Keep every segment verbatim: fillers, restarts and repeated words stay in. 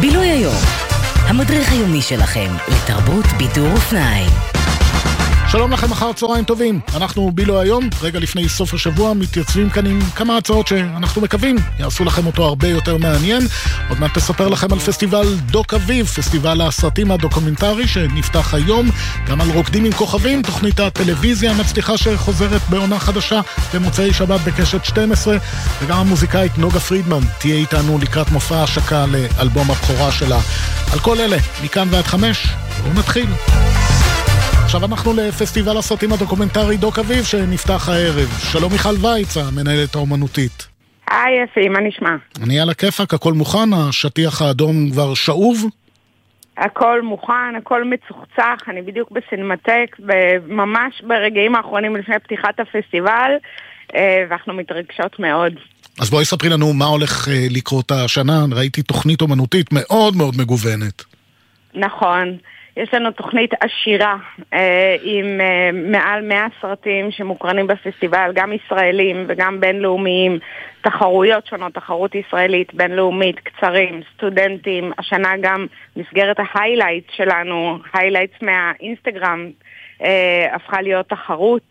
בילוי היום, המדריך היומי שלכם לתרבות, בידור ופנאי. שלום לכם, אחר צהריים טובים. אנחנו בילו היום, רגע לפני סוף השבוע, מתייצבים כאן עם כמה הצעות שאנחנו מקווים יעשו לכם אותו הרבה יותר מעניין. עוד מעט תספר לכם על פסטיבל דוק אביב, פסטיבל הסרטים הדוקומנטרי שנפתח היום, גם על רוקדים עם כוכבים, תוכנית הטלוויזיה המצליחה שחוזרת בעונה חדשה במוצאי שבת בקשת שתים עשרה, וגם המוזיקאית נוגה פרידמן תהיה איתנו לקראת מופע השקה לאלבום הבכורה שלה. על כל אלה, מכאן ועד חמש, בואו נתחיל. עכשיו אנחנו לפסטיבל הסרטים הדוקומנטרי דוק אביב שנפתח הערב. שלום מיכל וייץ, המנהלת האומנותית. היי יפי, מה נשמע? אני על הכיפק, הכל מוכן, השטיח האדום כבר שאוב? הכל מוכן, הכל מצוחצח, אני בדיוק בסינמטק, ממש ברגעים האחרונים לפני פתיחת הפסטיבל, ואנחנו מתרגשות מאוד. אז בואי ספרי לנו מה הולך לקרות השנה, ראיתי תוכנית אומנותית מאוד מאוד מגוונת. נכון. יש לנו תוכנית עשירה אה, עם אה, מעל מאה סרטים שמוקרנים בפסטיבל, גם ישראלים וגם בינלאומיים, תחרויות שונות, תחרות ישראלית, בינלאומית, קצרים, סטודנטים. השנה גם מסגרת ההיילייט שלנו, היילייטס מהאינסטגרם, אה, הפכה להיות תחרות,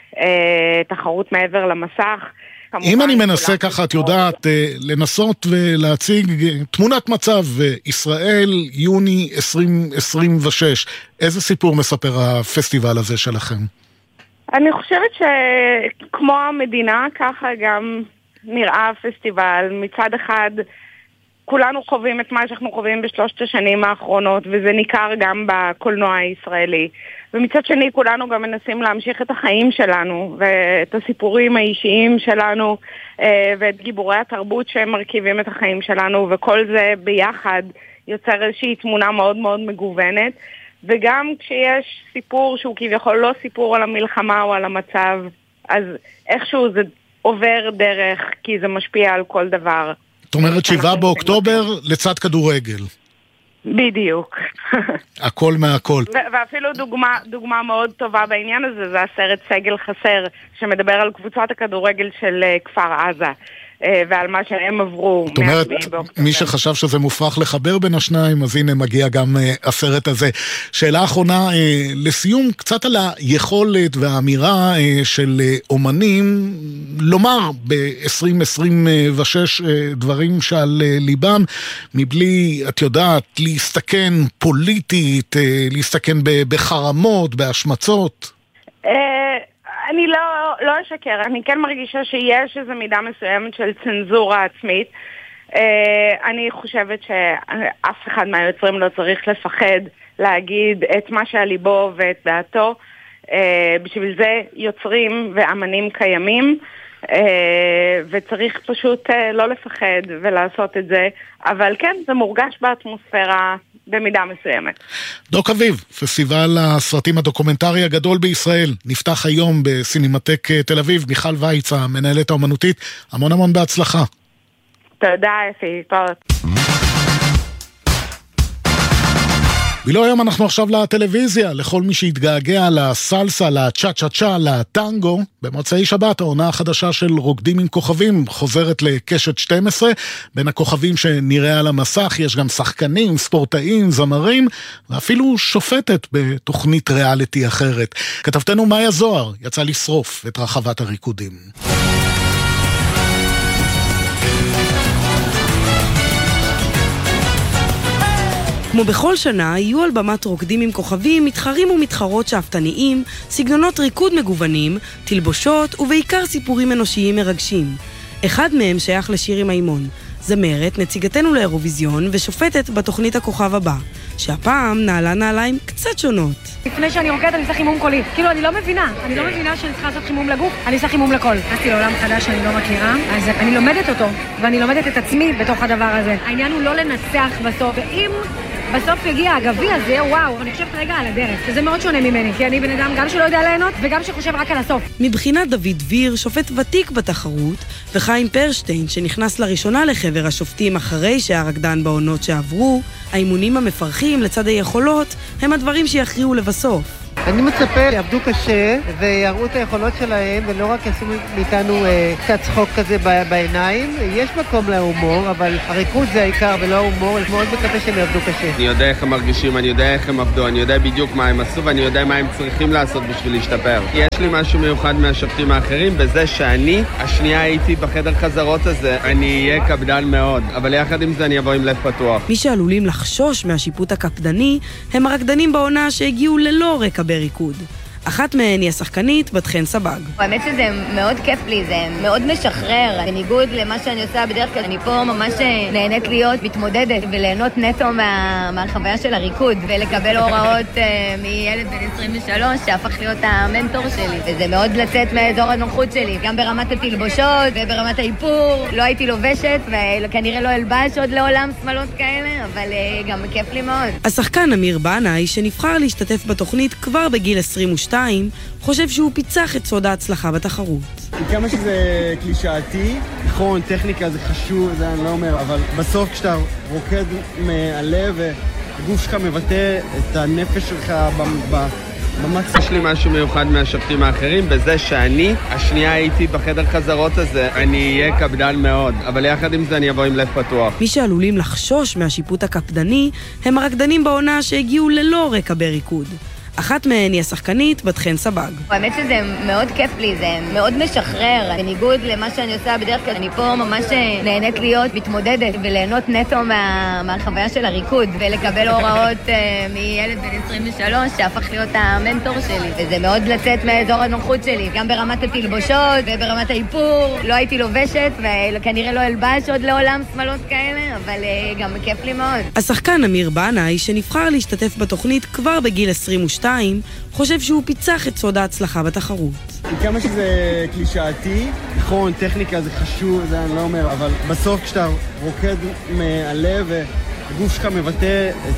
אה, תחרות מעבר למסך. אם אני מנסה ככה, את יודעת, לנסות ולהציג תמונת מצב, ישראל, יוני עשרים עשרים ושש, איזה סיפור מספר הפסטיבל הזה שלכם? אני חושבת שכמו המדינה, ככה גם נראה הפסטיבל. מצד אחד, כולנו חווים את מה שאנחנו חווים בשלושת השנים האחרונות, וזה ניכר גם בקולנוע הישראלי. ומצד שני, כולנו גם מנסים להמשיך את החיים שלנו, ואת הסיפורים האישיים שלנו, ואת גיבורי התרבות שהם מרכיבים את החיים שלנו, וכל זה ביחד יוצר איזושהי תמונה מאוד מאוד מגוונת. וגם כשיש סיפור שהוא כביכול לא סיפור על המלחמה או על המצב, אז איכשהו זה עובר דרך, כי זה משפיע על כל דבר. זאת אומרת, שבעה באוקטובר לצד כדורגל. בדיוק. הכל מהכל. ו- ואפילו דוגמה, דוגמה מאוד טובה בעניין הזה, זה הסרט סגל חסר, שמדבר על קבוצת הכדורגל של uh, כפר עזה, uh, ועל מה שהם עברו. זאת אומרת, מי שחשב שזה מופרך לחבר בין השניים, אז הנה מגיע גם uh, הסרט הזה. שאלה אחרונה, uh, לסיום, קצת על היכולת והאמירה uh, של uh, אומנים, לומר ב-עשרים עשרים ושש uh, דברים שעל uh, ליבם, מבלי, את יודעת, להסתכן פוליטית, uh, להסתכן בחרמות, בהשמצות. Uh... אני לא, לא אשקר, אני כן מרגישה שיש איזו מידה מסוימת של צנזורה עצמית. אני חושבת שאף אחד מהיוצרים לא צריך לפחד להגיד את מה שעל ליבו ואת דעתו. בשביל זה יוצרים ואמנים קיימים, וצריך פשוט לא לפחד ולעשות את זה. אבל כן, זה מורגש באטמוספירה במידה מסוימת. דוק אביב, פסטיבל הסרטים הדוקומנטרי הגדול בישראל, נפתח היום בסינמטק תל אביב. מיכל וייץ, המנהלת האומנותית, המון המון בהצלחה. תודה, יפי, פעות. בילו היום אנחנו עכשיו לטלוויזיה, לכל מי שהתגעגע לסלסה, לצ'ה צ'ה צ'ה, לטנגו. במוצאי שבת העונה החדשה של רוקדים עם כוכבים חוזרת לקשת שתים עשרה. בין הכוכבים שנראה על המסך יש גם שחקנים, ספורטאים, זמרים, ואפילו שופטת בתוכנית ריאליטי אחרת. כתבתנו מאיה זוהר יצא לשרוף את רחבת הריקודים. כמו בכל שנה, יהיו על במת רוקדים עם כוכבים, מתחרים ומתחרות שאפתניים, סגנונות ריקוד מגוונים, תלבושות ובעיקר סיפורים אנושיים מרגשים. אחד מהם שייך לשירי מימון, זמרת, נציגתנו לאירוויזיון ושופטת בתוכנית הכוכב הבא, שהפעם נעלה נעליים קצת שונות. לפני שאני רוקדת אני עושה חימום קולי. כאילו, אני לא מבינה. אני לא מבינה שאני צריכה לעשות חימום לגוף, אני עושה חימום לקול. נכנסתי לעולם חדש שאני לא מכירה, אז אני לומדת אותו, ואני לומדת את עצמי בתוך הדבר הזה. העניין הוא לא לנצח בסוף, ואם בסוף יגיע הגביע הזה, וואו, אני חושבת רגע על הדרך, שזה מאוד שונה ממני, כי אני בן אדם גם שלא יודע ליהנות, וגם שחושב רק על הסוף. מבחינת דוד דביר, שופט ותיק בתחרות, וחיים פרשטיין, שנכנס לראשונה לחבר השופטים אחרי שהרקדן בעונות שעברו, האימונים המפרכים לצד היכולות, הם הדברים שיכריעו לבסוף. אני מצפה יעבדו קשה ויראו את היכולות שלהם ולא רק יעשו מאיתנו אה, קצת צחוק כזה בעיניים. יש מקום להומור, אבל הריכוז זה העיקר ולא ההומור. אני מאוד מקווה שהם יעבדו קשה. אני יודע איך הם מרגישים, אני יודע איך הם עבדו, אני יודע בדיוק מה הם עשו ואני יודע מה הם צריכים לעשות בשביל להשתפר. יש לי משהו מיוחד מהשופטים האחרים בזה שאני, השנייה הייתי בחדר חזרות הזה, אני אהיה קפדן מאוד, אבל יחד עם זה אני אבוא עם לב פתוח. מי שעלולים לחשוש מהשיפוט הקפדני הם הרקדנים בעונה שהגיעו ללא רקע בריקוד. אחת מהן היא השחקנית בת חן סבג. האמת שזה מאוד כיף לי, זה מאוד משחרר. בניגוד למה שאני עושה בדרך כלל, אני פה ממש נהנית להיות מתמודדת וליהנות נטו מה, מהחוויה של הריקוד, ולקבל הוראות uh, מילד בן עשרים ושלוש שהפך להיות המנטור שלי. וזה מאוד לצאת מאזור הנוחות שלי, גם ברמת התלבושות וברמת האיפור. לא הייתי לובשת וכנראה לא אלבש עוד לעולם שמלות כאלה, אבל uh, גם כיף לי מאוד. השחקן אמיר בנאי, שנבחר להשתתף בתוכנית כבר בגיל עשרים ושתיים, חושב שהוא פיצח את סוד ההצלחה בתחרות. כמה שזה קלישאתי, נכון, טכניקה זה חשוב, זה אני לא אומר, אבל בסוף כשאתה רוקד מהלב והגוף שלך מבטא את הנפש שלך במקס. יש לי משהו מיוחד מהשופטים האחרים בזה שאני, השנייה הייתי בחדר חזרות הזה, אני אהיה קפדן מאוד, אבל יחד עם זה אני אבוא עם לב פתוח. מי שעלולים לחשוש מהשיפוט הקפדני הם הרקדנים בעונה שהגיעו ללא רקע בריקוד. אחת מהן היא השחקנית בת חן סבג. האמת שזה מאוד כיף לי, זה מאוד משחרר. בניגוד למה שאני עושה בדרך כלל, אני פה ממש נהנית להיות מתמודדת וליהנות נטו מה, מהחוויה של הריקוד, ולקבל הוראות uh, מילד בן עשרים ושלוש שהפך להיות המנטור שלי. וזה מאוד לצאת מאזור הנוחות שלי, גם ברמת התלבושות וברמת האיפור. לא הייתי לובשת וכנראה לא אלבש עוד לעולם שמלות כאלה, אבל uh, גם כיף לי מאוד. השחקן אמיר בנאי, שנבחר להשתתף בתוכנית כבר בגיל עשרים ושתיים, חושב שהוא פיצח את סוד ההצלחה בתחרות. כמה שזה קלישאתי, נכון, טכניקה זה חשוב, זה אני לא אומר, אבל בסוף כשאתה רוקד מהלב והגוף שלך מבטא את